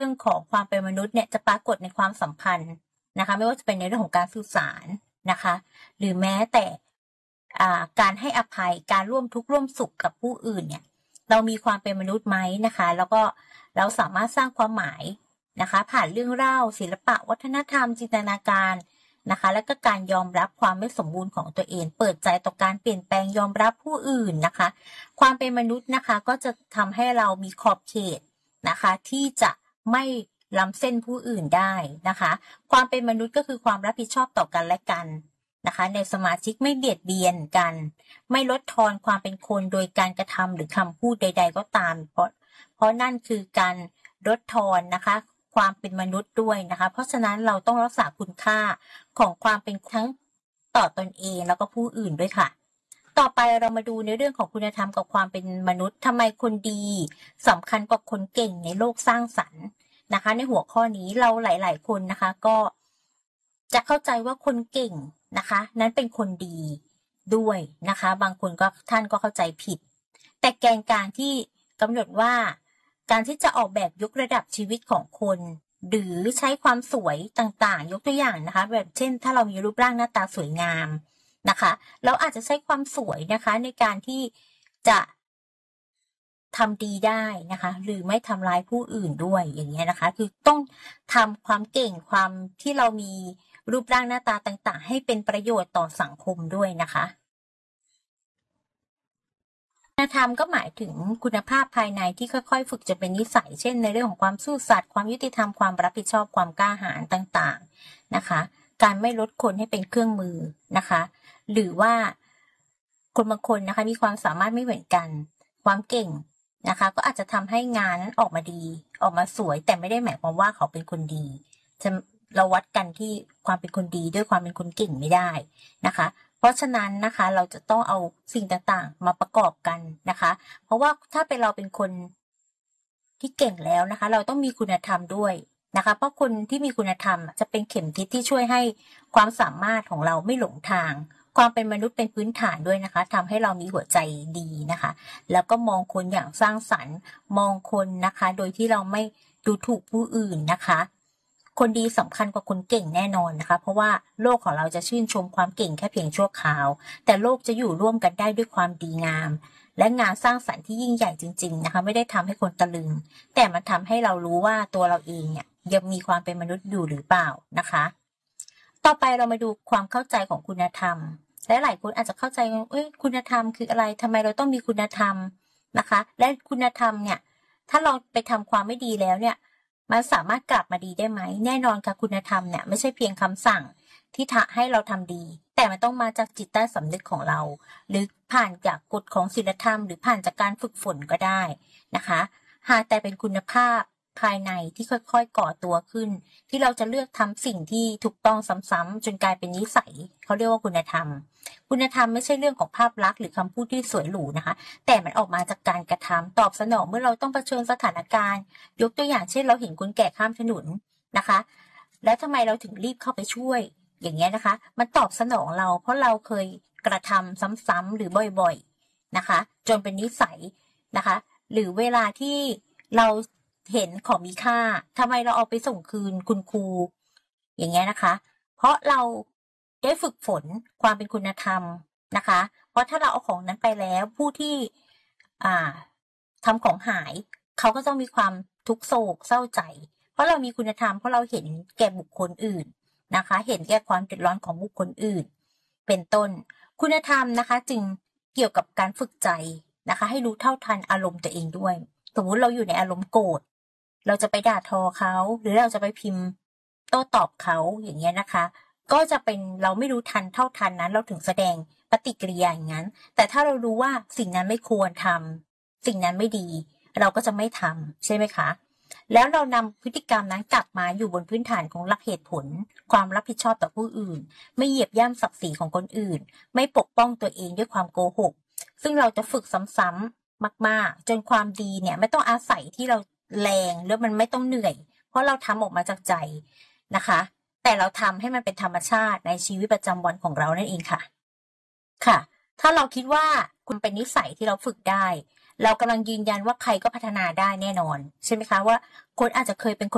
รื่องของความเป็นมนุษย์เนี่ยจะปรากฏในความสัมพันธ์นะคะไม่ว่าจะเป็นในเรื่องของการสื่อสารนะคะหรือแม้แต่การให้อภัยการร่วมทุกข์ร่วมสุขกับผู้อื่นเนี่ยเรามีความเป็นมนุษย์ไหมนะคะแล้วก็เราสามารถสร้างความหมายนะคะผ่านเรื่องเล่าศิลปะวัฒนธรรมจินตนาการนะคะและก็การยอมรับความไม่สมบูรณ์ของตัวเองเปิดใจต่อการเปลี่ยนแปลงยอมรับผู้อื่นนะคะความเป็นมนุษย์นะคะก็จะทำให้เรามีขอบเขตนะคะที่จะไม่ล้ำเส้นผู้อื่นได้นะคะความเป็นมนุษย์ก็คือความรับผิดชอบต่อกันและกันนะคะในสมาชิกไม่เบียดเบียนกันไม่ลดทอนความเป็นคนโดยการกระทำหรือคำพูดใดๆก็ตามเพราะนั่นคือการลดทอนนะคะความเป็นมนุษย์ด้วยนะคะเพราะฉะนั้นเราต้องรักษาคุณค่าของความเป็นทั้งต่อตนเองแล้วก็ผู้อื่นด้วยค่ะต่อไปเรามาดูในเรื่องของคุณธรรมกับความเป็นมนุษย์ทำไมคนดีสำคัญกว่าคนเก่งในโลกสร้างสรรค์นะคะในหัวข้อนี้เราหลายๆคนนะคะก็จะเข้าใจว่าคนเก่งนะคะนั้นเป็นคนดีด้วยนะคะบางคนก็ท่านก็เข้าใจผิดแต่แกนกลางที่กำหนดว่าการที่จะออกแบบยกระดับชีวิตของคนหรือใช้ความสวยต่างๆยกตัวอย่างนะคะแบบเช่นถ้าเรามีรูปร่างหน้าตาสวยงามนะคะเราอาจจะใช้ความสวยนะคะในการที่จะทำดีได้นะคะหรือไม่ทำร้ายผู้อื่นด้วยอย่างเงี้ยนะคะคือต้องทำความเก่งความที่เรามีรูปร่างหน้าตาต่างๆให้เป็นประโยชน์ต่อสังคมด้วยนะคะคุณธรรมก็หมายถึงคุณภาพภายในที่ค่อยๆฝึกจะเป็นนิสัยเช่นในเรื่องของความซื่อสัตย์ความยุติธรรมความรับผิดชอบความกล้าหาญต่างๆนะคะการไม่ลดคนให้เป็นเครื่องมือนะคะหรือว่าคนบางคนนะคะมีความสามารถไม่เหมือนกันความเก่งนะคะก็อาจจะทำให้งานนั้นออกมาดีออกมาสวยแต่ไม่ได้หมายความว่าเขาเป็นคนดีเราวัดกันที่ความเป็นคนดีด้วยความเป็นคนเก่งไม่ได้นะคะเพราะฉะนั้นนะคะเราจะต้องเอาสิ่งต่างๆมาประกอบกันนะคะเพราะว่าถ้าเป็นเราเป็นคนที่เก่งแล้วนะคะเราต้องมีคุณธรรมด้วยนะคะเพราะคนที่มีคุณธรรมจะเป็นเข็มทิศที่ช่วยให้ความสามารถของเราไม่หลงทางความเป็นมนุษย์เป็นพื้นฐานด้วยนะคะทำให้เรามีหัวใจดีนะคะแล้วก็มองคนอย่างสร้างสรรค์มองคนนะคะโดยที่เราไม่ดูถูกผู้อื่นนะคะคนดีสำคัญกว่าคนเก่งแน่นอนนะคะเพราะว่าโลกของเราจะชื่นชมความเก่งแค่เพียงชั่วคราวแต่โลกจะอยู่ร่วมกันได้ด้วยความดีงามและงานสร้างสรรค์ที่ยิ่งใหญ่จริงๆนะคะไม่ได้ทำให้คนตะลึงแต่มันทำให้เรารู้ว่าตัวเราเองเนี่ยยังมีความเป็นมนุษย์อยู่หรือเปล่านะคะต่อไปเรามาดูความเข้าใจของคุณธรรมและหลายคนอาจจะเข้าใจว่าคุณธรรมคืออะไรทำไมเราต้องมีคุณธรรมนะคะและคุณธรรมเนี่ยถ้าเราไปทำความไม่ดีแล้วเนี่ยมันสามารถกลับมาดีได้ไหมแน่นอนค่ะคุณธรรมเนี่ยไม่ใช่เพียงคำสั่งที่ให้เราทำดีแต่มันต้องมาจากจิตใต้สำนึกของเราหรือผ่านจากกฎของศีลธรรมหรือผ่านจากการฝึกฝนก็ได้นะคะหากแต่เป็นคุณภาพภายในที่ค่อยๆก่อตัวขึ้นที่เราจะเลือกทำสิ่งที่ถูกต้องซ้ำๆจนกลายเป็นนิสัยเขาเรียกว่าคุณธรรมคุณธรรมไม่ใช่เรื่องของภาพลักษณ์หรือคำพูดที่สวยหรูนะคะแต่มันออกมาจากการกระทำตอบสนองเมื่อเราต้องเผชิญสถานการณ์ยกตัวอย่างเช่นเราเห็นคนแก่ข้ามถนนนะคะแล้วทำไมเราถึงรีบเข้าไปช่วยอย่างเงี้ยนะคะมันตอบสนองเราเพราะเราเคยกระทำซ้ำๆหรือบ่อยๆนะคะจนเป็นนิสัยนะคะหรือเวลาที่เราเห็นของมีค่าทำไมเราเอาไปส่งคืนคุณครูอย่างเงี้ยนะคะเพราะเราได้ฝึกฝนความเป็นคุณธรรมนะคะเพราะถ้าเราเอาของนั้นไปแล้วผู้ที่ทำของหายเขาก็ต้องมีความทุกโศกเศร้าใจเพราะเรามีคุณธรรมเพราะเราเห็นแก่บุคคลอื่นนะคะเห็นแก่ความเดือดร้อนของบุคคลอื่นเป็นต้นคุณธรรมนะคะจึงเกี่ยวกับการฝึกใจนะคะให้รู้เท่าทันอารมณ์ตัวเองด้วยสมมุติเราอยู่ในอารมณ์โกรธเราจะไปด่าทอเขาหรือเราจะไปพิมพ์โต้ตอบเขาอย่างเงี้ยนะคะก็จะเป็นเราไม่รู้ทันเท่าทันนั้นเราถึงแสดงปฏิกิริยาอย่างนั้นแต่ถ้าเรารู้ว่าสิ่งนั้นไม่ควรทำสิ่งนั้นไม่ดีเราก็จะไม่ทำใช่ไหมคะแล้วเรานำพฤติกรรมนั้นกลับมาอยู่บนพื้นฐานของหลักเหตุผลความรับผิดชอบต่อผู้อื่นไม่เหยียบย่ำศักดิ์ศรีของคนอื่นไม่ปกป้องตัวเองด้วยความโกหกซึ่งเราจะฝึกซ้ำๆมากๆจนความดีเนี่ยไม่ต้องอาศัยที่เราแรงแล้วมันไม่ต้องเหนื่อยเพราะเราทำออกมาจากใจนะคะแต่เราทำให้มันเป็นธรรมชาติในชีวิตประจำวันของเรานั่นเองค่ะค่ะถ้าเราคิดว่าคุณเป็นนิสัยที่เราฝึกได้เรากำลังยืนยันว่าใครก็พัฒนาได้แน่นอนใช่ไหมคะว่าคนอาจจะเคยเป็นคน